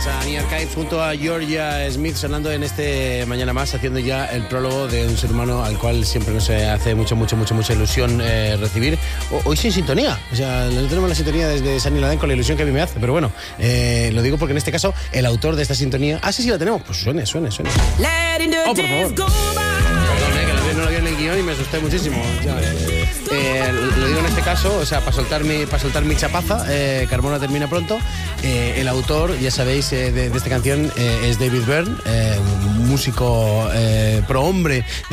A New Archives junto a Georgia Smith sonando en este Mañana Más, haciendo ya el prólogo de un ser humano al cual siempre nos hace mucha ilusión recibir. Hoy sin sintonía, o sea, no tenemos la sintonía desde Sunny Laden con la ilusión que a mí me hace, pero bueno, lo digo porque en este caso el autor de esta sintonía... sí la tenemos, pues suene. Por favor. Perdón, que no lo vi en el guión y me asusté muchísimo. Lo digo en este caso, o sea, para soltar mi chapaza, Carmona termina pronto. El autor, ya sabéis, de esta canción es David Byrne, músico pro hombre